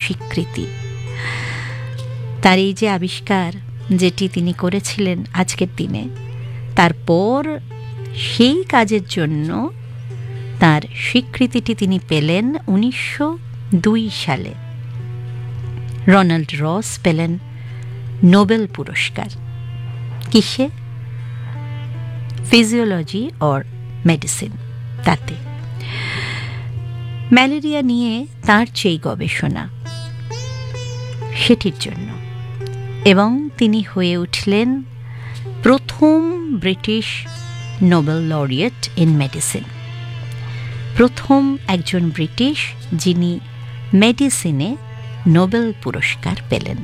স্বীকৃতি। তার এই যে আবিষ্কার যেটি তিনি করেছিলেন আজকের দিনে, তারপর সেই কাজের জন্য তার স্বীকৃতিটি তিনি পেলেন 1902 সালে। রোনাল্ড রস পেলেন নোবেল পুরস্কার। কিসে? ফিজিওলজি অর মেডিসিন, তাতে। ম্যালেরিয়া নিয়ে তার যেই গবেষণা, সেটির জন্য। এবং তিনি হয়ে উঠলেন প্রথম British Nobel laureate in medicine, প্রথম একজন ব্রিটিশ যিনি মেডিসিনে নোবেল পুরস্কার পেলেন।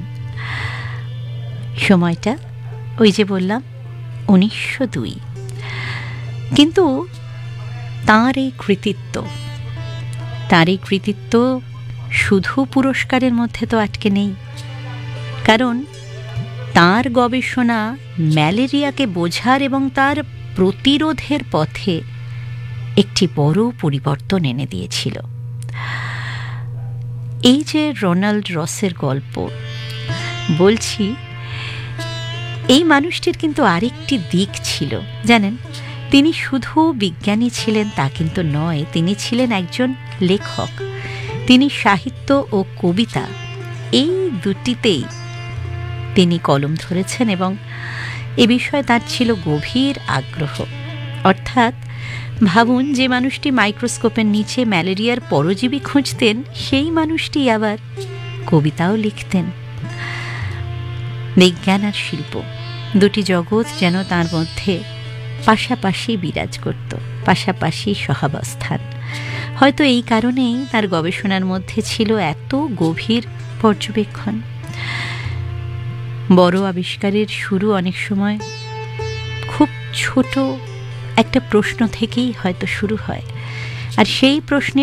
সময়টা ওই যে বললাম 1902। কিন্তু তাঁর এই কৃতিত্ব শুধু পুরস্কারের মধ্যে তো আটকে নেই, কারণ তাঁর গবেষণা ম্যালেরিয়াকে বোঝার এবং তার প্রতিরোধের পথে একটি বড় পরিবর্তন এনে দিয়েছিল। এই যে রোনাল্ড রসের গল্প বলছি, এই মানুষটির কিন্তু আরেকটি দিক ছিল, জানেন। তিনি শুধু বিজ্ঞানী ছিলেন তা কিন্তু নয়, তিনি ছিলেন একজন লেখক। তিনি সাহিত্য ও কবিতা এই দুটিতেই তিনি কলম ধরেছেন এবং এ বিষয়ে তার ছিল গভীর আগ্রহ। অর্থাৎ ভাবুন, যে মানুষটি মাইক্রোস্কোপের নিচে ম্যালেরিয়ার পরজীবী খুঁজতেন, সেই মানুষটি আবার কবিতাও লিখতেন। বিজ্ঞান আর শিল্প দুটি জগৎ যেন তার মধ্যে পাশাপাশি বিরাজ করত, পাশাপাশি সহাবস্থান। হয়তো এই কারণেই তার গবেষণার মধ্যে ছিল এত গভীর পর্যবেক্ষণ। বড় আবিষ্কারের শুরু অনেক সময় খুব ছোট একটা প্রশ্ন থেকেই হয়তো শুরু হয়, আর সেই প্রশ্নের